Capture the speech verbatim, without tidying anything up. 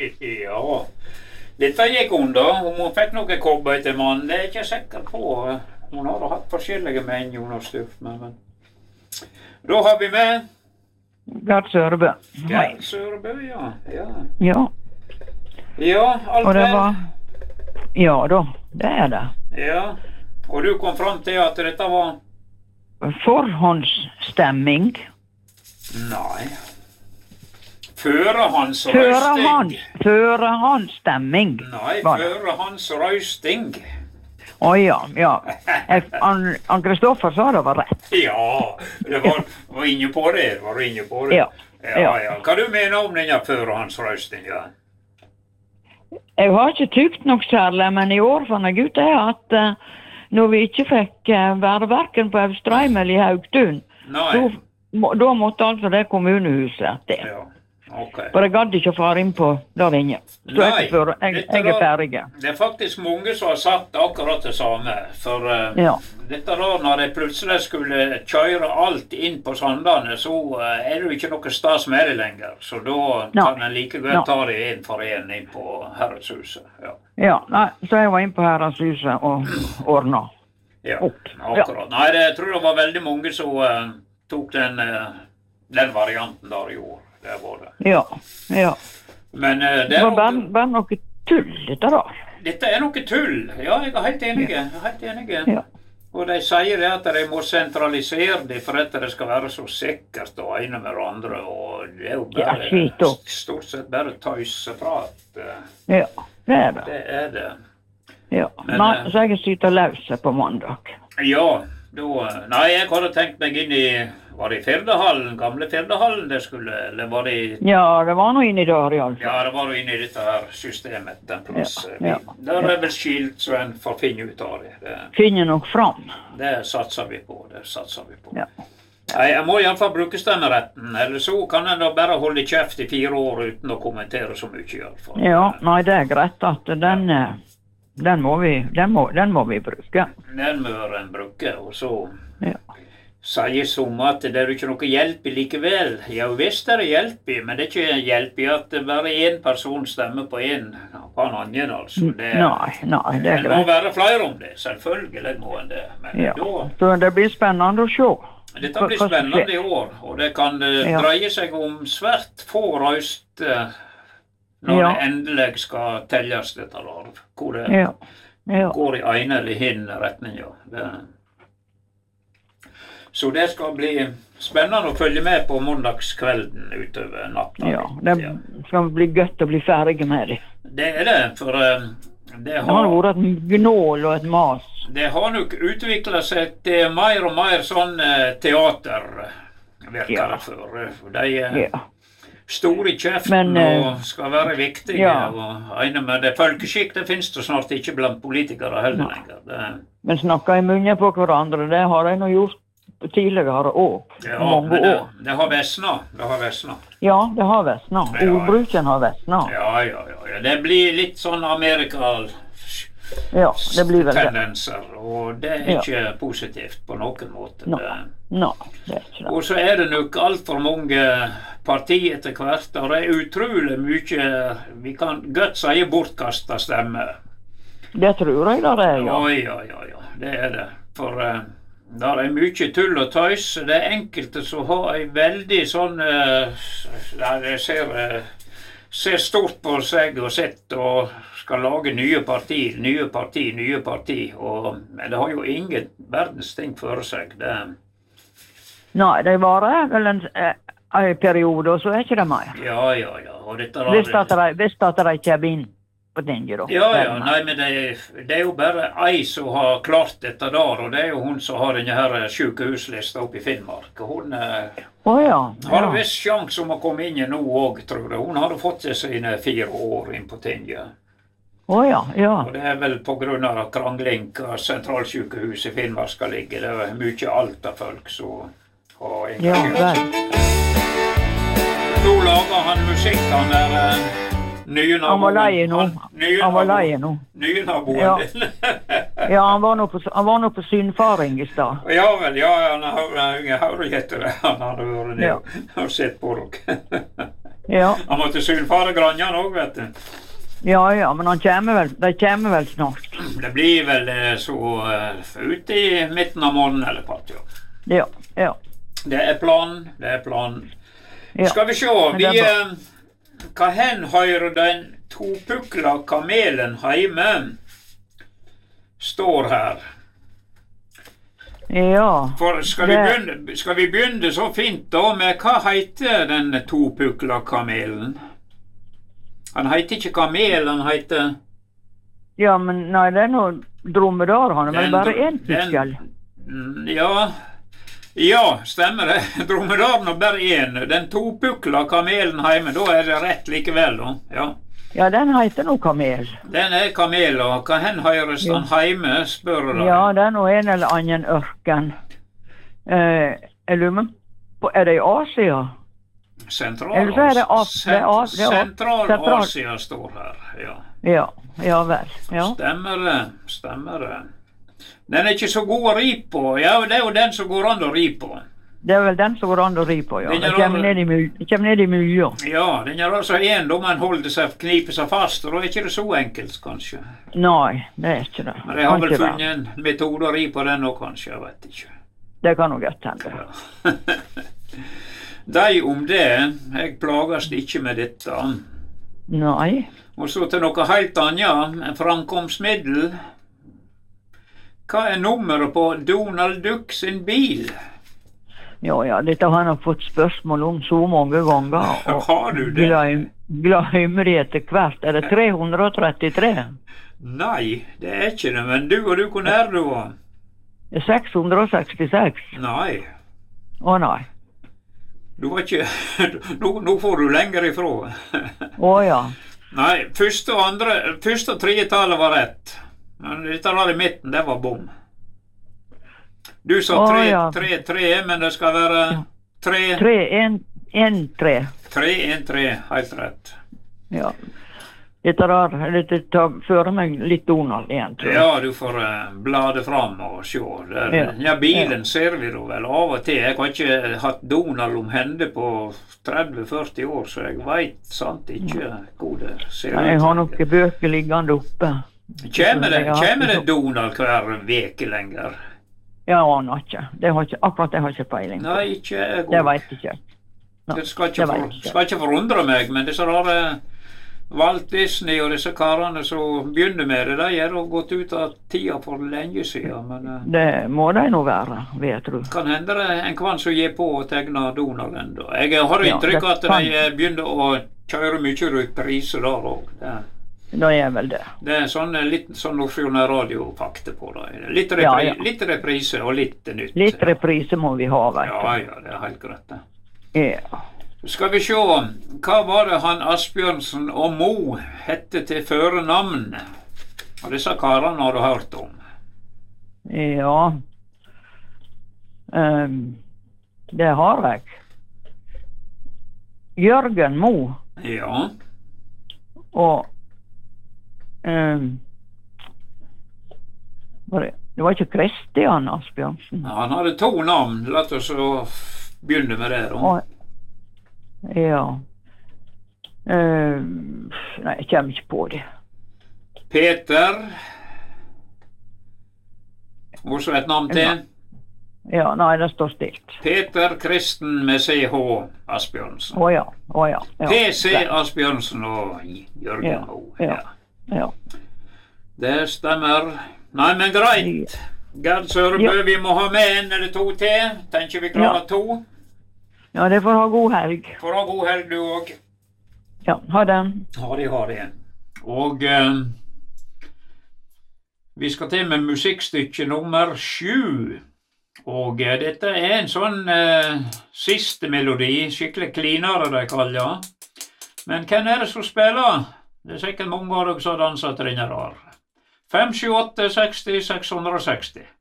Ja, dette gikk hun da. Om hun fikk noe kobber til mannen, det er jeg ikke sikker på. Hun har hatt forskjellige menn, Jonas Stuft, men... Da har vi med... Gert Sørebø. Gert Sørebø, ja. Ja, ja. Ja, alt og det vel? var... Ja da, det er det. Ja, og du kom fram til at dette var... Forhåndsstemming. Nei. Førehånds Førehånd, Førehåndsstemming. Nei, var det. førehånds røysting. Å ja, ja. Jeg- Han han Kristoffer sa det var rett. Ja, det var, var inne på det, var du inne på det? Ja. Ja, Ja. ja. Hva du mener om denne førehåndsrøystinga? Jeg har ikke tykt nok særlig, men i år fant jeg ut det at eh, når vi ikke fikk uh, være hverken på Austraim eller i Haugtun, Nei. så må, da måtte altså det kommunehuset til. Ja, ok. For jeg gadd ikke å fare inn på der inne. Så Nei, jeg, for, jeg, dette jeg er da- ferdig. Det er faktisk mange som har sagt akkurat det samme. For uh, Ja. dette da, når de plutselig skulle kjøre alt inn på Sandane, så uh, er det jo ikke noe stas med det lenger. Så da Nei. kan en like godt Nei. ta det en for en inn på Herredshuset. Ja, Ja, nei, så jeg var inn på Herredshuset og ordna. ja Opp. akkurat. Nei, det, jeg tror det var veldig mange som uh, tok den, uh, den varianten der i år. Det var det. Ja, ja. Men uh, det Det er var bare, noe, bare noe tull, dette der. dette er noe tull. Ja, jeg er helt enig. Jeg er helt enig. Ja. Og de sier det at de må sentralisere det for at det skal være så sikkert og ene med det andre. Og det er jo Ja, bare, skit opp. stort sett bare tøyseprat. Ja, det er det. Det er det. Ja. Men, Nei, eh, så jeg sitter løs på mandag. Ja, da, nei, jeg hadde tenkt meg inn i, var det i Firdahallen, gamle Firdahallen det skulle, eller var det i, Ja, det var noe inni der i alle fall. ja, det var jo inne i dette her systemet, den plass. Ja, ja. Vi- Der er vel skilt, så en får finne ut av det. Det, Finner nok fram. det satser vi på, det satser vi på. Ja. Nei, jeg må i alle fall bruke stemmeretten, eller så kan en da bare holde kjeft i fire år uten å kommentere så mye i alle fall. Ja, nei, det er greit at den, eh, den, må, vi, den, må, den må vi bruke. Den bør en bruke, og så Ja. sier som at det er jo ikke noe hjelp i likevel. Ja visst er det hjelp i, men det er ikke hjelp i at bare én person stemmer på en på en annen, altså. Det, Nei, nei, det er det må greit. være flere om det, selvfølgelig må en det. Men Ja. da, Så det blir spennende å se. dette Hva- blir hva som spennende skjer. i år, og det kan eh, Ja. dreie seg om svært få røyster når Ja. det endelig skal telles dette der. Hvor det Ja. Ja. går i ene eller hin retninga. Det... Så det skal bli spennende å følge med på mandagskvelden utover natta. Ja, det skal bli godt å bli ferdig med det. Det er det, for eh, det Det har har, vært et gnål og et mas. det har nok utviklet seg til mer og mer sånn eh, teater, virker Ja. det for. For De er Ja. store i kjeften Men, eh, og skal være viktige. ja. Og ene med det folkeskikk, det finnes det snart ikke blant politikere heller lenger. Det, Men snakke i munnen på hverandre, det har jeg nå gjort tidligere òg. ja, Mange men det, år. det har vesna. Det har vesna. Ja, det har vesna. Ja. Ordbruken har vesna. Ja, ja, ja, ja. Det blir litt sånn Amerika Ja, det blir vel det. tendenser, og det er Ja. ikke positivt på noen måte. Nei. Det- Nei, det er ikke det. Og så er det nok altfor mange partier etter hvert, og det er utrolig mye, vi kan godt si bortkasta stemmer. Det tror jeg det er, ja. Ja, ja, ja, ja, det er det. For uh, der er mye tull og tøys. Det er enkelte som har ei veldig sånn uh, der jeg ser, uh, ser stort på seg og sett og skal lage nye parti, nye parti, nye parti. Og, men det har jo ingen verdens ting for seg. Det, Nei, det varer vel en, eh, en periode, og så er ikke det mer. ja, ja, ja. Og dette der- Hvis at de, hvis at de kommer inn på tinget, da. Ja, Det er ja, mer. nei, men det, det er jo bare ei som har klart dette der, og det er jo hun som har denne her sykehuslista oppe i Finnmark. Og hun eh, Å ja. har ja. visst sjanse om å komme inn i nå òg, tror jeg. Hun hadde fått seg sine fire år inn på tinget. Å ja, ja. Og det er vel på grunn av krangling hva sentralsykehuset i Finnmark skal ligge. Det er mye Alta-folk som har Ja, engasjert seg. vel. Nå lager han musikk, han der eh, nye naboen. Han var lei nå. Han- nye Han var naboen- lei nå. Nye naboen Ja. din. Ja, han var nå på, han var nå på synfaring i stad. Ja vel, ja, han har jeg hører ikke etter det. Han hadde vært nede Ja. og sett på dere. Ja. Han måtte sulfare granjan også, vet du. Ja, ja, men han kommer vel, de kommer vel snart. Det blir vel eh, så uh, ut i midten av måneden eller på, ja. Ja, ja. Det er planen, det er planen. Ja. Skal vi se, vi, uh, hva hen hører den topukla kamelen hjemme står her. Ja. For skal, det... vi begynne, skal vi begynne så fint da med hva heter den topukla kamelen? Han heter ikke kamel, han heter... Ja, men nei, det er noe dromedar, han er vel bare en pukkel. Ja, ja, stemmer det. Dromedaren er bare en. Den topukla kamelen hjemme, da er det rett likevel, da. Ja. Ja, den heter noe kamel. Den er kamel, og hva hen høres Ja. den hjemme, spør du? Ja, det er noe en eller annen ørken. Eh, jeg lurer på, er det i Asia? Eller så er det Af- det er Af- det er Af- Sentral-Asia står her, ja. Ja, ja vel. Ja. Stemmer det, stemmer det. Den er ikke så god å ri på. Ja, det er jo den som går an å ri på. Det er vel den som går an å ri på, ja. Den Den er kommer an- ned i mul- den kommer ned i mulja. Ja, den er altså en da man holder seg, kniper seg fast, og da er ikke det så enkelt, kanskje. Nei, det er ikke det. Men jeg har Kan vel ikke funnet en metode å ri på den også, kanskje, jeg vet ikke. være. Det kan nok godt hende. Ja. De om det, jeg plages ikke med dette. Nei. Og så til noe helt annet, en framkomstmiddel. Hva er nummeret på Donald Duck sin bil? Ja, ja, dette har jeg fått spørsmål om så mange ganger. Og Har du det? glem- Glemmer det etter hvert. Er det tre hundre trettitre? Nei, det er ikke det, men du og du, hvor nær du var? seks hundre sekstiseks? Nei, Å nei. du var ikke, nå, nå får du lenger ifra. Å ja. Nei, første og andre, første og tredje tallet var rett. Men dette var i midten, det var bom. Du sa Å, tre, ja. tre, tre, men det skal være tre, tre, en, en, tre. tre, en, tre, helt rett. Ja. Dette der, dette tar, fører meg litt Donald igjen, tror jeg. Ja, du får uh, blade fram og se. Der, Ja. ja, bilen ser vi da vel av og til. Jeg har ikke hatt Donald om hende på tretti førti år, så jeg vet sant ikke hvor det ser ut. Jeg har noen bøker liggende oppe. Kommer det, Jeg har- kommer det Donald hver veke lenger? Jeg aner ikke. Det har ikke. Akkurat det har jeg ikke peiling på. Nei, ikke jeg. Det vet jeg ikke. Nei, Det skal ikke, det vet for, jeg ikke. skal ikke forundre meg, men disse rare Walt Disney og disse karene som begynner med det, de er da gått ut av tida for lenge siden, men eh, Det må de nå være, vil jeg tro. kan hende det er en kvann som gir på å tegne Donald enda. Jeg har Ja, inntrykk det at de kan. eh, begynner å kjøre mye reprise der òg. Det, Da er vel det. det er sånn, eh, litt sånn Nasjonal Radio-fakta på det. Litt, repri, Ja, ja. litt reprise og litt nytt. Litt reprise må vi ha, vet Ja, ja, det er helt greit det. du. Ja. Skal vi se, hva var det han Asbjørnsen og Mo hette til førenavn? Og disse karene har du hørt om. Ja. Ehm, det har jeg. Jørgen Mo Ja, og ehm, var det, det var ikke Kristian Asbjørnsen? han hadde to navn. La oss så begynne med det da. Og, ja. Ehm, nei, jeg kommer ikke på det. Peter. Og så et navn til. Ja, nei, det står stilt. Peter Kristen med C H Asbjørnsen. Å ja, å ja. ja. P C greit. Asbjørnsen og Jørgen Ja, Mo. ja. Ja. Det stemmer. Nei, men greit. Gerd Sørebø, Ja. vi må ha med en eller to til. Tenker vi klarer Ja. to. Ja, det får ha god helg. For ha god helg du òg. Ja, ha det. Ha det, ha det. Og eh, vi skal til med musikkstykke nummer sju. Og eh, dette er en sånn eh, siste melodi, skikkelig klinere de kaller. Men hvem er det som spiller? Det er sikkert mange av dere som har danset til denne der. fem sju åtte seksti seks hundre og seksti.